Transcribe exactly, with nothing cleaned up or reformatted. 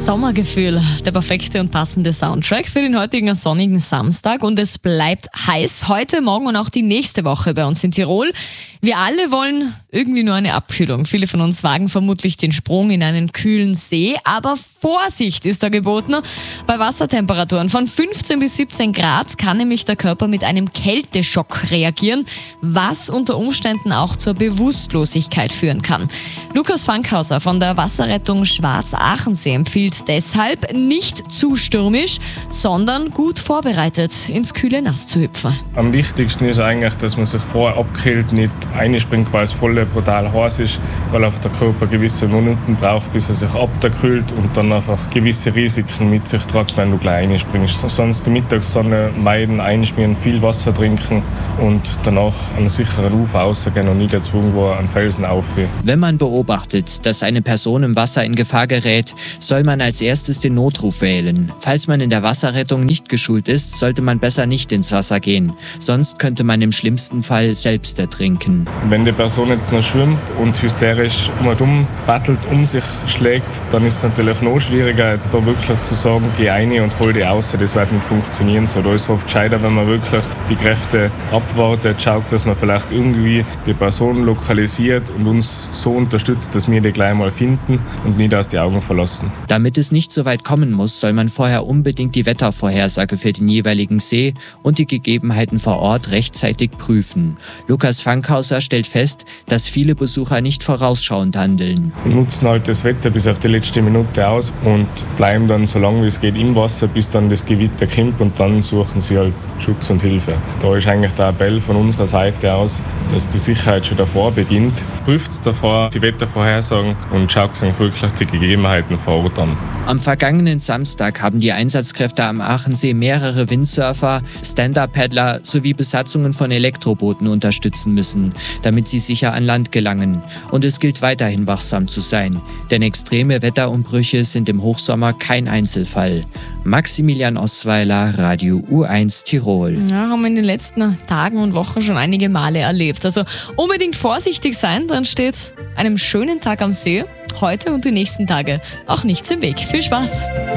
Sommergefühl, der perfekte und passende Soundtrack für den heutigen sonnigen Samstag, und es bleibt heiß heute, morgen und auch die nächste Woche bei uns in Tirol. Wir alle wollen irgendwie nur eine Abkühlung. Viele von uns wagen vermutlich den Sprung in einen kühlen See, aber Vorsicht ist da geboten. Bei Wassertemperaturen von fünfzehn bis siebzehn Grad kann nämlich der Körper mit einem Kälteschock reagieren, was unter Umständen auch zur Bewusstlosigkeit führen kann. Lukas Fankhauser von der Wasserrettung Schwarz-Achensee empfiehlt deshalb, nicht zu stürmisch, sondern gut vorbereitet ins kühle Nass zu hüpfen. Am wichtigsten ist eigentlich, dass man sich vorher abkühlt, nicht einspringt, weil es voll brutal heiß ist, weil einfach der Körper gewisse Minuten braucht, bis er sich abkühlt und dann einfach gewisse Risiken mit sich trägt, wenn du gleich einspringst. Sonst die Mittagssonne meiden, einschmieren, viel Wasser trinken und danach an einen sicheren Ufer rausgehen und nicht jetzt irgendwo an Felsen aufgehen. Wenn man beobachtet, dass eine Person im Wasser in Gefahr gerät, soll man als erstes den Notruf wählen. Falls man in der Wasserrettung nicht geschult ist, sollte man besser nicht ins Wasser gehen. Sonst könnte man im schlimmsten Fall selbst ertrinken. Wenn die Person jetzt noch schwimmt und hysterisch um und um battelt, um sich schlägt, dann ist es natürlich noch schwieriger, jetzt da wirklich zu sagen, geh rein und hol die raus. Das wird nicht funktionieren. So, da ist es oft gescheiter, wenn man wirklich die Kräfte abwartet, schaut, dass man vielleicht irgendwie die Person lokalisiert und uns so unterstützt, dass wir die gleich mal finden und nicht aus die Augen verlassen. Damit es nicht so weit kommen muss, soll man vorher unbedingt die Wettervorhersage für den jeweiligen See und die Gegebenheiten vor Ort rechtzeitig prüfen. Lukas Fankhauser stellt fest, dass viele Besucher nicht vorausschauend handeln. Wir nutzen halt das Wetter bis auf die letzte Minute aus und bleiben dann so lange wie es geht im Wasser, bis dann das Gewitter kommt, und dann suchen sie halt Schutz und Hilfe. Da ist eigentlich der Appell von unserer Seite aus, dass die Sicherheit schon davor beginnt. Prüft davor die Wettervorhersagen und schaut sich wirklich die Gegebenheiten vor Ort an. Am vergangenen Samstag haben die Einsatzkräfte am Achensee mehrere Windsurfer, Stand-Up-Paddler sowie Besatzungen von Elektrobooten unterstützen müssen, damit sie sicher an Land gelangen. Und es gilt weiterhin wachsam zu sein, denn extreme Wetterumbrüche sind im Hochsommer kein Einzelfall. Maximilian Osweiler, Radio U eins Tirol. Ja, haben wir in den letzten Tagen und Wochen schon einige Male erlebt. Also unbedingt vorsichtig sein, dann steht einem schönen Tag am See heute und die nächsten Tage auch nichts im Weg. Viel Spaß!